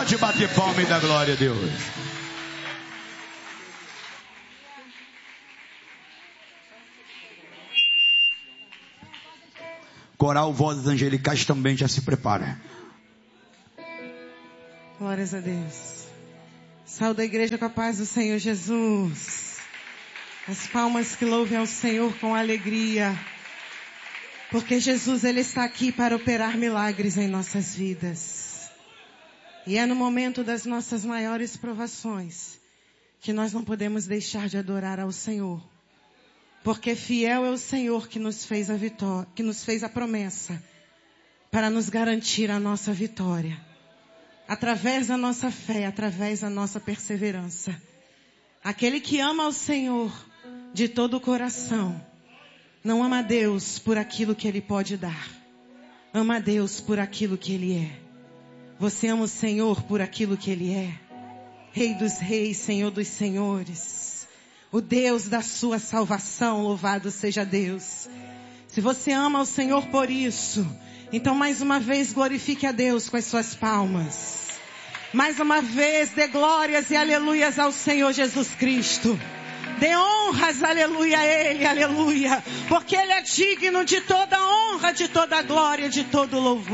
Pode bater palma e dar glória a Deus. Coral Vozes Angelicais também já se prepara. Glórias a Deus. Saúde a igreja com a paz do Senhor Jesus. As palmas que louvem ao Senhor com alegria. Porque Jesus, Ele está aqui para operar milagres em nossas vidas. E é no momento das nossas maiores provações que nós não podemos deixar de adorar ao Senhor. Porque fiel é o Senhor que nos fez a vitória, que nos fez a promessa para nos garantir a nossa vitória. Através da nossa fé, através da nossa perseverança. Aquele que ama ao Senhor de todo o coração, não ama a Deus por aquilo que Ele pode dar. Ama a Deus por aquilo que Ele é. Você ama o Senhor por aquilo que Ele é. Rei dos reis, Senhor dos senhores. O Deus da sua salvação, louvado seja Deus. Se você ama o Senhor por isso, então mais uma vez glorifique a Deus com as suas palmas. Mais uma vez dê glórias e aleluias ao Senhor Jesus Cristo. Dê honras, aleluia a Ele, aleluia. Porque Ele é digno de toda honra, de toda glória, de todo louvor.